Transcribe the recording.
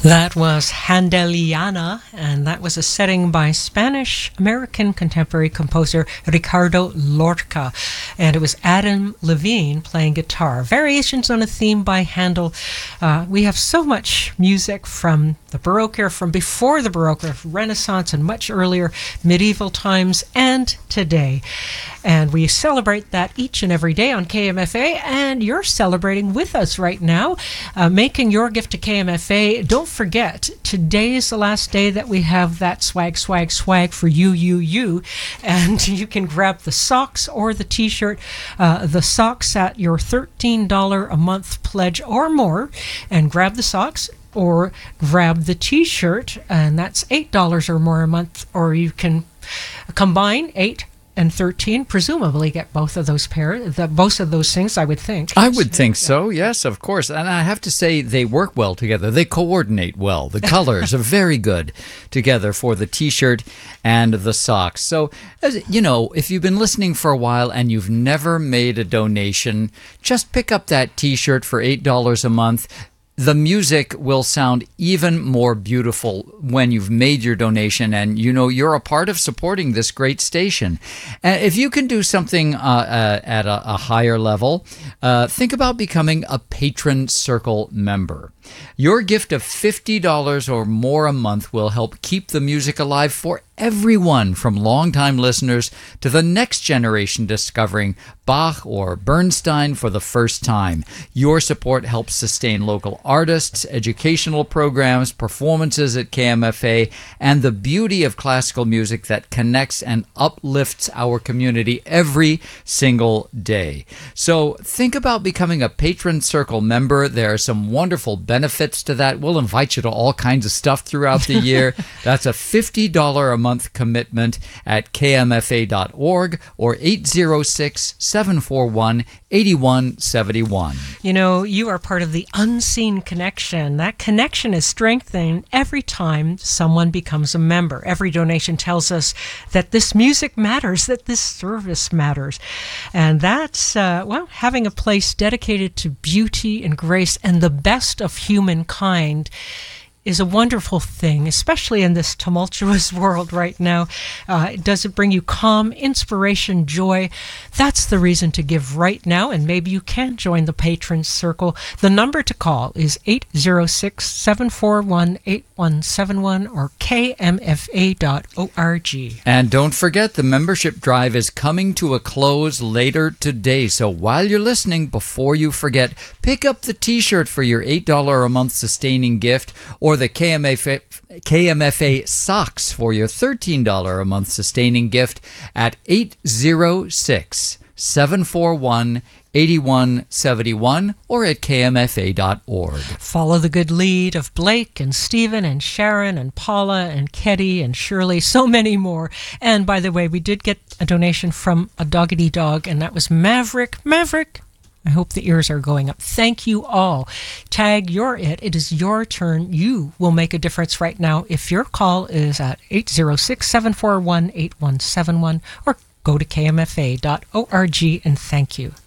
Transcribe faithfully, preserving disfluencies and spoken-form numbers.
That was Handeliana, and that was a setting by Spanish-American contemporary composer Ricardo Lorca, and it was Adam Levine playing guitar. Variations on a theme by Handel. Uh, we have so much music from the Baroque era, from before the Baroque era, Renaissance, and much earlier medieval times, and today. And we celebrate that each and every day on K M F A, and you're celebrating with us right now, uh, making your gift to K M F A. Don't forget, today is the last day that we have that swag, swag, swag for you, you, you, and you can grab the socks or the t-shirt, uh, the socks at your thirteen dollars a month pledge or more, and grab the socks, or grab the t-shirt, and that's eight dollars or more a month, or you can combine eight and thirteen, presumably get both of those pair, the, both of those things, I would think. I would think so, yes, of course. And I have to say they work well together. They coordinate well. The colors are very good together for the T-shirt and the socks. So, as, you know, if you've been listening for a while and you've never made a donation, just pick up that T-shirt for eight dollars a month. The music will sound even more beautiful when you've made your donation, and you know you're a part of supporting this great station. And if you can do something uh, uh, at a, a higher level, uh, think about becoming a Patron Circle member. Your gift of fifty dollars or more a month will help keep the music alive for everyone, from longtime listeners to the next generation discovering Bach or Bernstein for the first time. Your support helps sustain local artists, educational programs, performances at K M F A, and the beauty of classical music that connects and uplifts our community every single day. So think about becoming a Patron Circle member. There are some wonderful benefits to that. We'll invite you to all kinds of stuff throughout the year. That's a fifty dollars a month commitment at K M F A dot org or eight zero six, seven four one, eight one seven one. You know, you are part of the unseen connection. That connection is strengthened every time someone becomes a member. Every donation tells us that this music matters, that this service matters. And that's, uh, well, having a place dedicated to beauty and grace and the best of humankind is a wonderful thing, especially in this tumultuous world right now. Uh, does it bring you calm, inspiration, joy? That's the reason to give right now, and maybe you can join the Patron Circle. The number to call is eight zero six, seven four one, eight one seven one or K M F A dot org. And don't forget, the membership drive is coming to a close later today. So while you're listening, before you forget, pick up the T-shirt for your eight dollars a month sustaining gift, or the K M F A, K M F A socks for your thirteen dollars a month sustaining gift at eight zero six, seven four one, eight one seven one or at K M F A dot org. Follow the good lead of Blake and Stephen and Sharon and Paula and Ketty and Shirley, so many more. And by the way, we did get a donation from a doggity dog, and that was Maverick. Maverick, I hope the ears are going up. Thank you all. Tag, you're it. It is your turn. You will make a difference right now if your call is at eight zero six, seven four one, eight one seven one or go to K M F A dot org, and thank you.